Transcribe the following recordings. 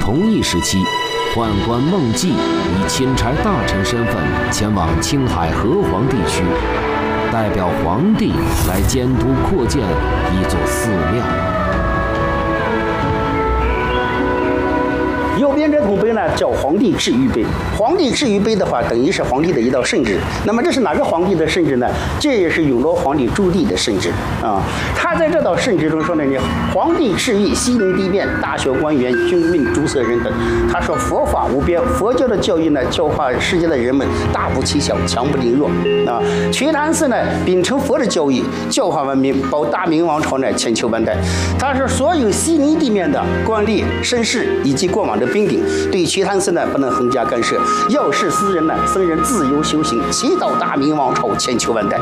同一时期，宦官孟季以钦差大臣身份前往青海河湟地区，代表皇帝来监督扩建一座寺庙。 右边这桶杯呢叫皇帝制御杯，皇帝制御杯的话，等于是皇帝的一道圣旨。那么这是哪个皇帝的圣旨呢？这也是永乐皇帝朱棣的圣旨啊。他在这道圣旨中说呢，你皇帝敕谕西宁地变，大小官员、军民、诸色人等。他说佛法无边，佛教的教育呢，教化世界的人们大不其小，强不凌弱啊。瞿昙寺呢，秉承佛的教义，教化文明，保大明王朝呢千秋万代。他说所有西宁地面的官吏、绅士以及过往的兵丁，对瞿昙寺呢不能横加干涉，要是私人呢，僧人自由修行，祈祷大明王朝千秋万代。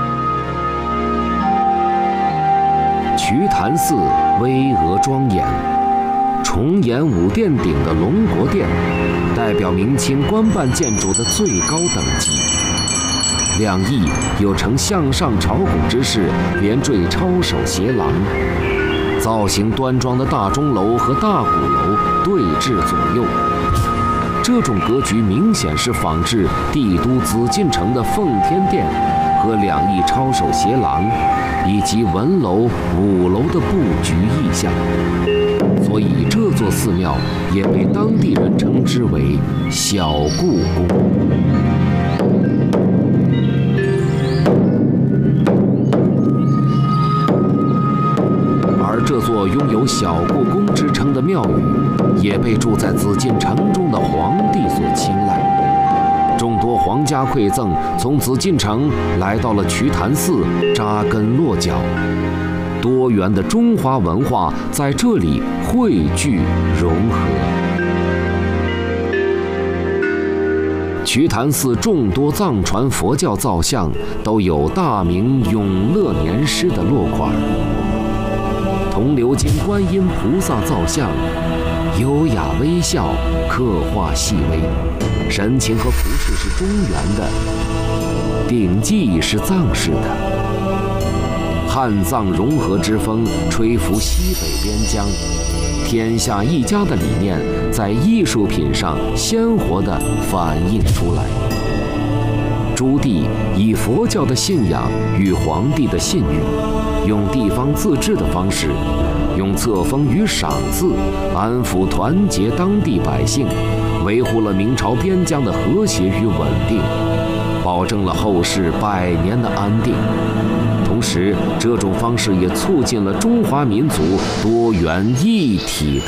瞿昙寺巍峨庄严，重檐五殿顶的龙国殿，代表明清官办建筑的最高等级。两翼有呈向上朝拱之势，连缀抄手斜廊。造型端庄的大钟楼和大鼓楼对峙左右，这种格局明显是仿制帝都紫禁城的奉天殿和两翼抄手斜廊以及文楼、武楼的布局意象，所以这座寺庙也被当地人称之为小故宫。而这座拥有小故宫之称的庙宇，也被住在紫禁城中的皇帝所青睐。众多皇家馈赠从紫禁城来到了瞿昙寺扎根落脚，多元的中华文化在这里汇聚融合。瞿昙寺众多藏传佛教造像都有大明永乐年诗的落款。铜鎏金观音菩萨造像，优雅微笑，刻画细微，神情和服饰是中原的，顶髻是藏式的，汉藏融合之风吹拂西北边疆，天下一家的理念在艺术品上鲜活地反映出来。朱棣以佛教的信仰与皇帝的信誉，用地方自治的方式，用册封与赏赐安抚团结当地百姓，维护了明朝边疆的和谐与稳定，保证了后世100年的安定。同时，这种方式也促进了中华民族多元一体